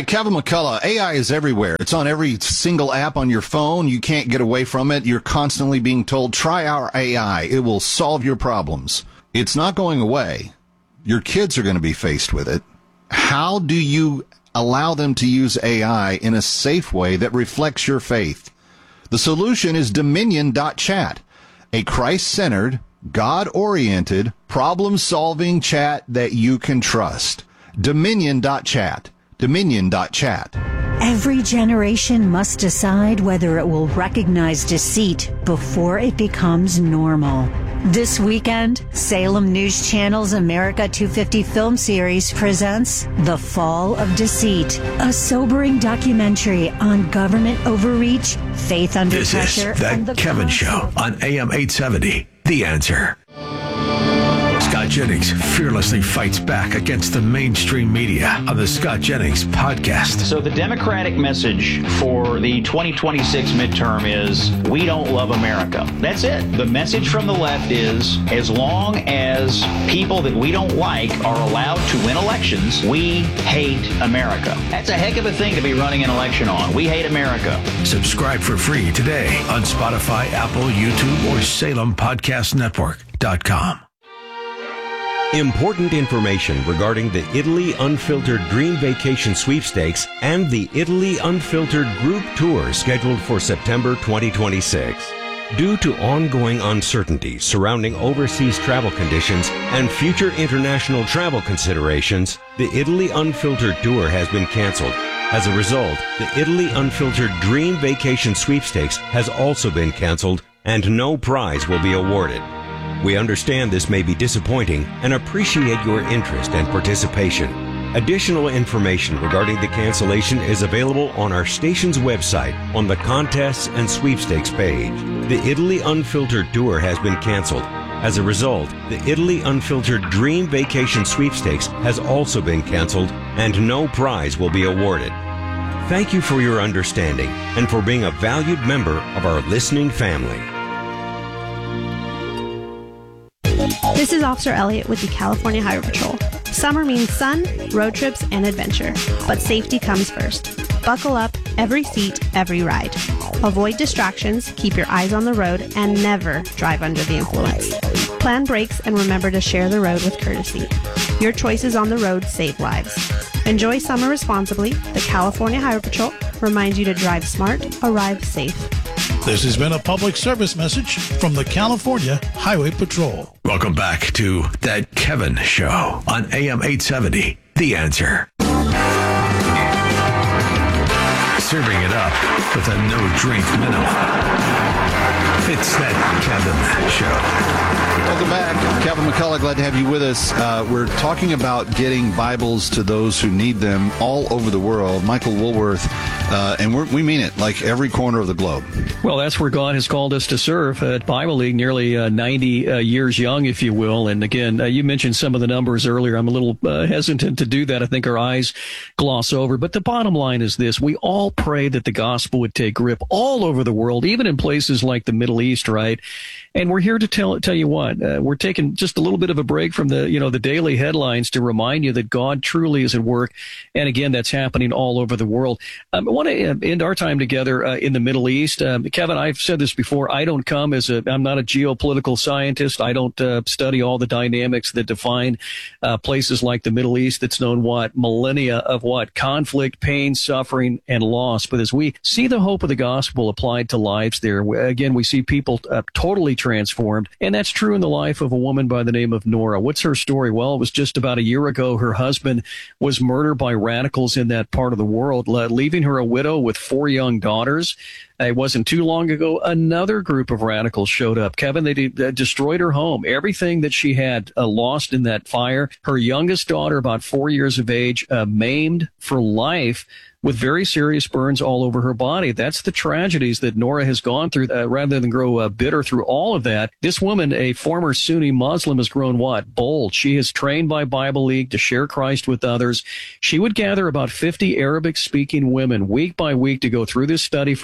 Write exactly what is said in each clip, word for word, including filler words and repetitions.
Hi, Kevin McCullough. A I is everywhere. It's on every single app on your phone. You can't get away from it. You're constantly being told, try our A I. It will solve your problems. It's not going away. Your kids are going to be faced with it. How do you allow them to use A I in a safe way that reflects your faith? The solution is Dominion dot chat, a Christ-centered, God-oriented, problem-solving chat that you can trust. Dominion dot chat. Dominion dot chat. Every generation must decide whether it will recognize deceit before it becomes normal. This weekend, Salem News Channel's America two fifty film series presents The Fall of Deceit, a sobering documentary on government overreach, faith under this pressure, is and the the Kevin concept. Show on A M eight seventy. The Answer. Scott Jennings fearlessly fights back against the mainstream media on the Scott Jennings podcast. So the Democratic message for the twenty twenty-six midterm is, we don't love America. That's it. The message from the left is, as long as people that we don't like are allowed to win elections, we hate America. That's a heck of a thing to be running an election on. We hate America. Subscribe for free today on Spotify, Apple, YouTube, or Salem Podcast Network dot com. Important information regarding the Italy Unfiltered Dream Vacation Sweepstakes and the Italy Unfiltered Group Tour scheduled for September twenty twenty-six. Due to ongoing uncertainty surrounding overseas travel conditions and future international travel considerations, the Italy Unfiltered Tour has been canceled. As a result, the Italy Unfiltered Dream Vacation Sweepstakes has also been canceled, and no prize will be awarded. We understand this may be disappointing and appreciate your interest and participation. Additional information regarding the cancellation is available on our station's website on the Contests and Sweepstakes page. The Italy Unfiltered Tour has been canceled. As a result, the Italy Unfiltered Dream Vacation Sweepstakes has also been canceled, and no prize will be awarded. Thank you for your understanding and for being a valued member of our listening family. This is Officer Elliott with the California Highway Patrol. Summer means sun, road trips, and adventure, but safety comes first. Buckle up, every seat, every ride. Avoid distractions, keep your eyes on the road, and never drive under the influence. Plan brakes and remember to share the road with courtesy. Your choices on the road save lives. Enjoy summer responsibly. The California Highway Patrol reminds you to drive smart, arrive safe. This has been a public service message from the California Highway Patrol. Welcome back to That Kevin Show on A M eight seventy. The Answer. Serving it up with a no-drink minimum. It's That Kevin Show. Welcome back. Kevin McCullough, glad to have you with us. Uh, we're talking about getting Bibles to those who need them all over the world. Michael Woolworth, uh, and we're, we mean it, like every corner of the globe. Well, that's where God has called us to serve at Bible League, nearly uh, ninety uh, years young, if you will. And again, uh, you mentioned some of the numbers earlier. I'm a little uh, hesitant to do that. I think our eyes gloss over. But the bottom line is this. We all pray that the gospel would take grip all over the world, even in places like the Middle East, right? And we're here to tell tell you what, uh, we're taking just a little bit of a break from the, you know, the daily headlines to remind you that God truly is at work. And again, that's happening all over the world. Um, I want to end our time together uh, in the Middle East. Um, Kevin, I've said this before. I don't come as a, I'm not a geopolitical scientist. I don't uh, study all the dynamics that define uh, places like the Middle East. That's known what? Millennia of what? Conflict, pain, suffering, and loss. But as we see the hope of the gospel applied to lives there, again, we see people uh, totally transformed. And that's true in the life of a woman by the name of Nora. What's her story? Well, it was just about a year ago. Her husband was murdered by radicals in that part of the world, leaving her a widow with four young daughters. It wasn't too long ago, another group of radicals showed up. Kevin, they de- destroyed her home. Everything that she had uh, lost in that fire. Her youngest daughter, about four years of age, uh, maimed for life with very serious burns all over her body. That's the tragedies that Nora has gone through. Uh, rather than grow uh, bitter through all of that, this woman, a former Sunni Muslim, has grown what? Bold. She is trained by Bible League to share Christ with others. She would gather about fifty Arabic-speaking women week by week to go through this study from Bible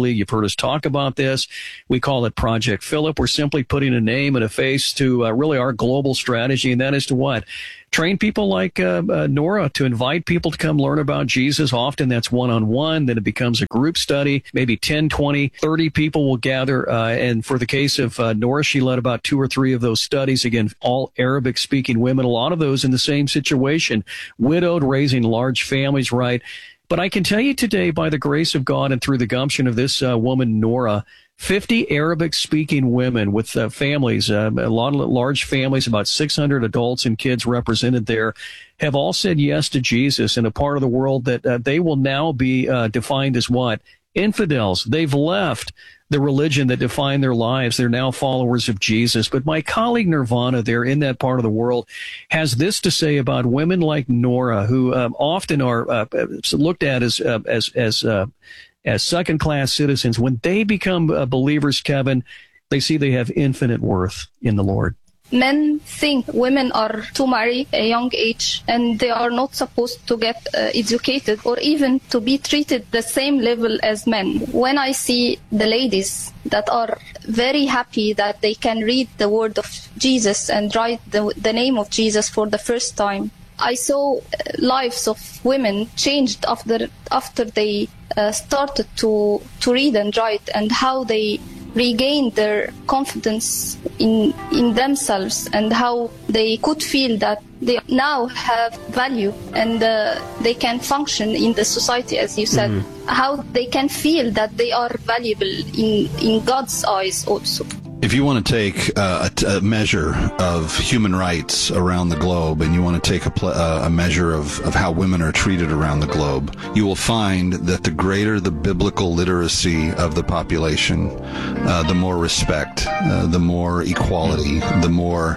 League. You've heard us talk about this. We call it Project Philip. We're simply putting a name and a face to uh, really our global strategy, and that is to what? Train people like uh, uh, Nora to invite people to come learn about Jesus. Often that's one-on-one. Then it becomes a group study. Maybe ten, twenty, thirty people will gather. Uh, and for the case of uh, Nora, she led about two or three of those studies. Again, all Arabic-speaking women, a lot of those in the same situation, widowed, raising large families, right? But I can tell you today, by the grace of God and through the gumption of this uh, woman, Nora, fifty Arabic-speaking women with uh, families, uh, a lot of large families, about six hundred adults and kids represented there, have all said yes to Jesus in a part of the world that uh, they will now be uh, defined as what? Infidels. They've left the religion that defined their lives. They're now followers of Jesus. But my colleague Nirvana there in that part of the world has this to say about women like Nora, who um, often are uh, looked at as uh, as as uh, as second-class citizens. When they become uh, believers, Kevin, they see they have infinite worth in the Lord. Men think women are to marry at a young age and they are not supposed to get uh, educated or even to be treated the same level as men. When I see the ladies that are very happy that they can read the word of Jesus and write the, the name of Jesus for the first time, I saw lives of women changed after after they uh, started to to read and write, and how they regained their confidence in in themselves, and how they could feel that they now have value and uh, they can function in the society, as you said. Mm-hmm. How they can feel that they are valuable in in God's eyes also. If you want to take uh, a, a measure of human rights around the globe, and you want to take a, pl- uh, a measure of, of how women are treated around the globe, you will find that the greater the biblical literacy of the population, uh, the more respect, uh, the more equality, the more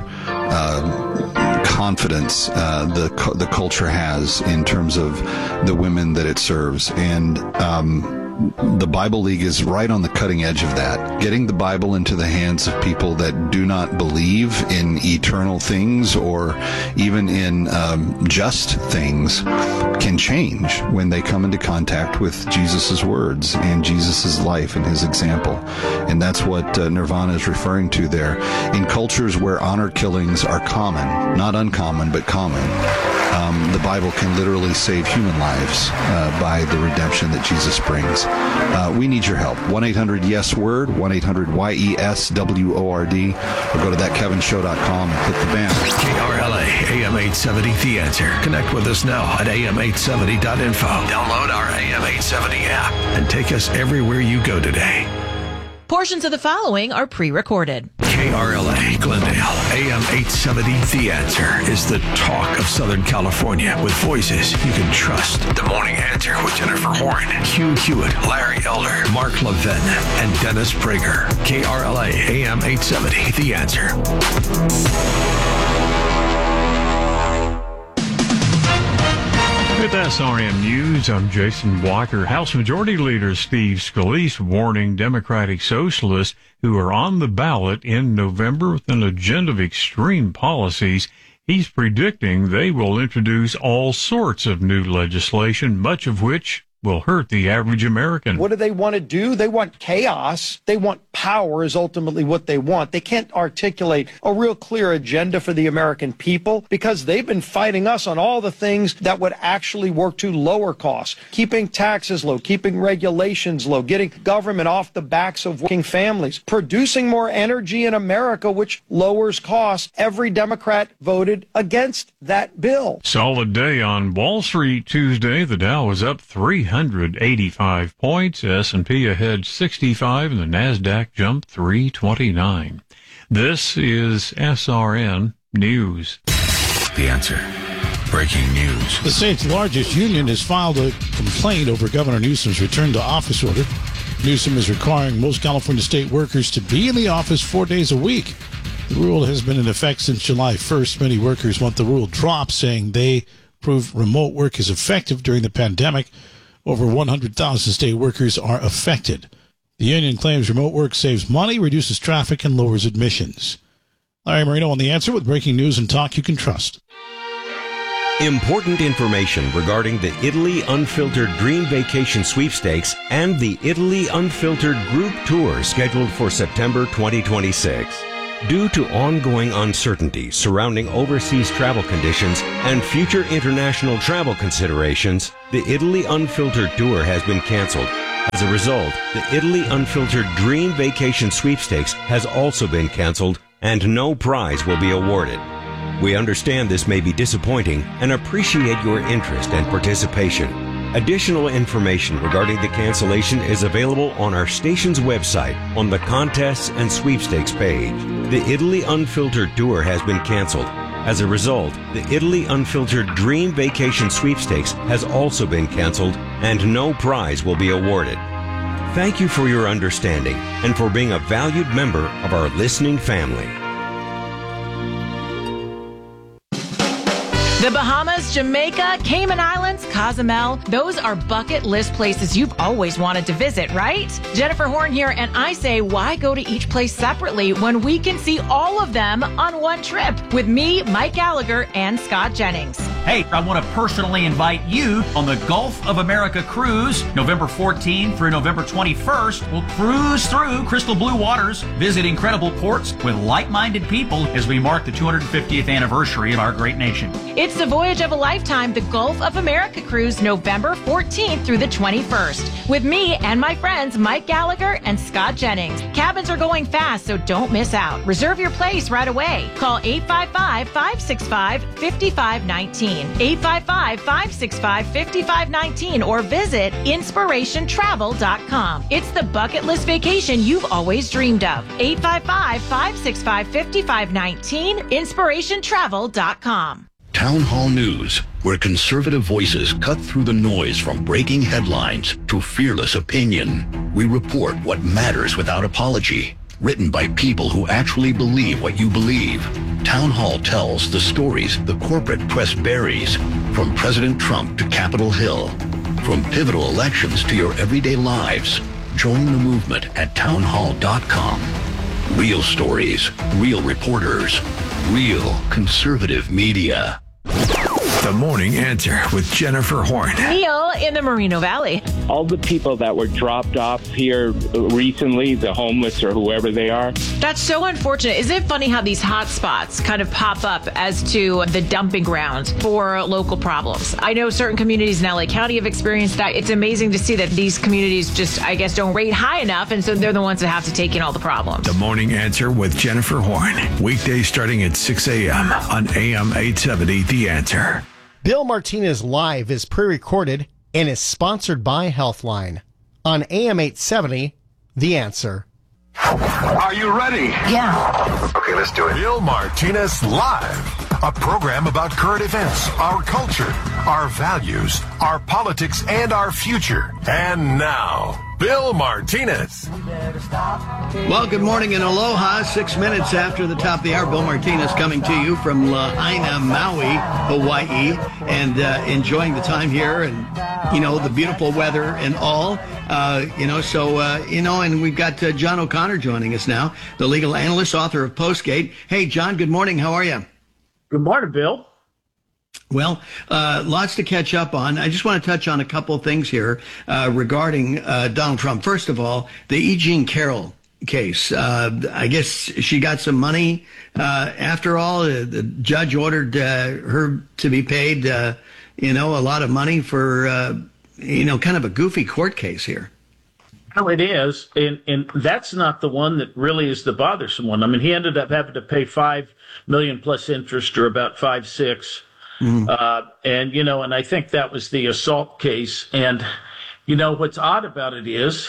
uh, confidence uh, the the culture has in terms of the women that it serves. And um the Bible League is right on the cutting edge of that. Getting the Bible into the hands of people that do not believe in eternal things or even in um, just things can change when they come into contact with Jesus' words and Jesus' life and his example. And that's what uh, Nirvana is referring to there. In cultures where honor killings are common, not uncommon, but common, Um, the Bible can literally save human lives uh, by the redemption that Jesus brings. Uh, we need your help. one eight hundred yes word, one eight hundred Y E S W O R D, or go to that kevin show dot com and click the banner. K R L A, A M eight seventy, The Answer. Connect with us now at A M eight seventy dot info. Download our A M eight seventy app and take us everywhere you go today. Portions of the following are pre-recorded. K R L A, Glendale, A M eight seventy, The Answer is the talk of Southern California with voices you can trust. The Morning Answer with Jennifer Horn, Hugh Hewitt, Larry Elder, Mark Levin, and Dennis Prager. K R L A, A M eight seventy, The Answer. With S R M News, I'm Jason Walker. House Majority Leader Steve Scalise warning Democratic Socialists who are on the ballot in November with an agenda of extreme policies. He's predicting they will introduce all sorts of new legislation, much of which will hurt the average American. What do they want to do? They want chaos. They want power is ultimately what they want. They can't articulate a real clear agenda for the American people because they've been fighting us on all the things that would actually work to lower costs, keeping taxes low, keeping regulations low, getting government off the backs of working families, producing more energy in America, which lowers costs. Every Democrat voted against that bill. Solid day on Wall Street Tuesday. The Dow was up three hundred eighty-five points, S and P ahead sixty-five, and the NASDAQ jumped three twenty-nine. This is S R N News. The Answer. Breaking news. The state's largest union has filed a complaint over Governor Newsom's return to office order. Newsom is requiring most California state workers to be in the office four days a week. The rule has been in effect since July first. Many workers want the rule dropped, saying they prove remote work is effective during the pandemic. Over one hundred thousand state workers are affected. The union claims remote work saves money, reduces traffic, and lowers admissions. Larry Marino on The Answer with breaking news and talk you can trust. Important information regarding the Italy Unfiltered Dream Vacation Sweepstakes and the Italy Unfiltered Group Tour scheduled for September twenty twenty-six. Due to ongoing uncertainty surrounding overseas travel conditions and future international travel considerations, the Italy Unfiltered Tour has been canceled. As a result, the Italy Unfiltered Dream Vacation Sweepstakes has also been canceled, and no prize will be awarded. We understand this may be disappointing and appreciate your interest and participation. Additional information regarding the cancellation is available on our station's website on the Contests and Sweepstakes page. The Italy Unfiltered Tour has been canceled. As a result, the Italy Unfiltered Dream Vacation Sweepstakes has also been canceled, and no prize will be awarded. Thank you for your understanding and for being a valued member of our listening family. The Bahamas, Jamaica, Cayman Islands, Cozumel, those are bucket list places you've always wanted to visit, right? Jennifer Horn here, and I say, why go to each place separately when we can see all of them on one trip with me, Mike Gallagher, and Scott Jennings? Hey, I want to personally invite you on the Gulf of America cruise, November fourteenth through November twenty-first. We'll cruise through crystal blue waters, visit incredible ports with like-minded people as we mark the two hundred fiftieth anniversary of our great nation. It's the voyage of a lifetime, the Gulf of America cruise, November fourteenth through the twenty-first, with me and my friends Mike Gallagher and Scott Jennings. Cabins are going fast, so don't miss out. Reserve your place right away. Call eight five five, five six five, five five one nine, eight five five, five six five, five five one nine, or visit inspiration travel dot com. It's the bucket list vacation you've always dreamed of. eight five five, five six five, five five one nine, inspiration travel dot com. Town Hall News, where conservative voices cut through the noise from breaking headlines to fearless opinion. We report what matters without apology. Written by people who actually believe what you believe. Town Hall tells the stories the corporate press buries, from President Trump to Capitol Hill. From pivotal elections to your everyday lives. Join the movement at town hall dot com. Real stories, real reporters, real conservative media. The Morning Answer with Jennifer Horn. Neil in the Moreno Valley. All the people that were dropped off here recently, the homeless or whoever they are. That's so unfortunate. Isn't it funny how these hot spots kind of pop up as to the dumping ground for local problems? I know certain communities in L A County have experienced that. It's amazing to see that these communities just, I guess, don't rate high enough, and so they're the ones that have to take in all the problems. The Morning Answer with Jennifer Horn. Weekdays starting at six a.m. on A M eight seventy, The Answer. Bill Martinez Live is pre-recorded and is sponsored by Healthline. On A M eight seventy, The Answer. Are you ready? Yeah. Okay, let's do it. Bill Martinez Live, a program about current events, our culture, our values, our politics, and our future. And now, Bill Martinez. Well, good morning and aloha. Six minutes after the top of the hour, Bill Martinez coming to you from Lahaina, Maui, Hawaii, and uh, enjoying the time here and, you know, the beautiful weather and all. Uh, you know, so, uh, you know, and we've got uh, John O'Connor joining us now, the legal analyst, author of Postgate. Hey, John, good morning. How are you? Good morning, Bill. Well, uh, lots to catch up on. I just want to touch on a couple of things here uh, regarding uh, Donald Trump. First of all, the E. Jean Carroll case. Uh, I guess she got some money. Uh, after all, uh, the judge ordered uh, her to be paid, uh, you know, a lot of money for, uh, you know, kind of a goofy court case here. Well, it is, and, and that's not the one that really is the bothersome one. I mean, he ended up having to pay five million plus interest, or about five six. Mm-hmm. Uh, and, you know, and I think that was the assault case. And, you know, what's odd about it is,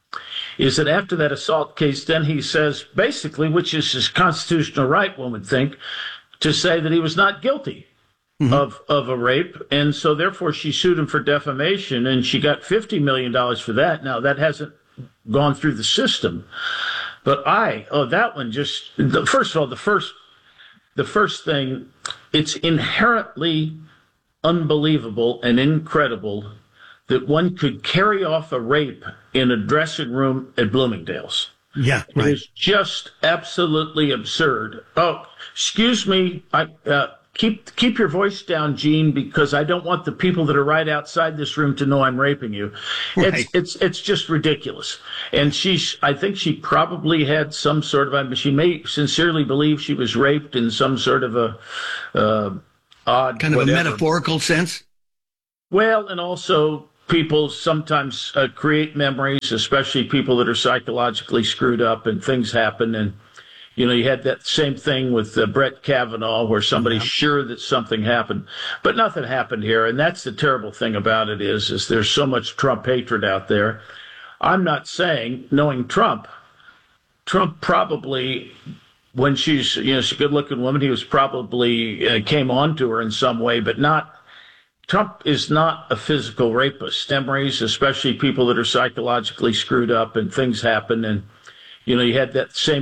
is that after that assault case, then he says, basically, which is his constitutional right, one would think, to say that he was not guilty mm-hmm. of, of a rape. And so therefore she sued him for defamation, and she got fifty million dollars for that. Now, that hasn't gone through the system. But I, oh, that one just, the, first of all, the first, the first thing, it's inherently unbelievable and incredible that one could carry off a rape in a dressing room at Bloomingdale's. Yeah, right. It is just absolutely absurd. Oh, excuse me, I, uh, keep keep your voice down, Gene, because I don't want the people that are right outside this room to know I'm raping you. Right. It's it's it's just ridiculous. And she's, I think she probably had some sort of, I mean, she may sincerely believe she was raped in some sort of a uh, odd kind of whatever. a metaphorical sense. Well, and also people sometimes uh, create memories, especially people that are psychologically screwed up, and things happen. And, you know, you had that same thing with uh, Brett Kavanaugh, where somebody's yeah. sure that something happened, but nothing happened here. And that's the terrible thing about it is, is there's so much Trump hatred out there. I'm not saying, knowing Trump, Trump probably, when she's, you know, she's a good-looking woman, he was probably uh, came on to her in some way, but not. Trump is not a physical rapist. Memories, especially people that are psychologically screwed up, and things happen. And, you know, you had that same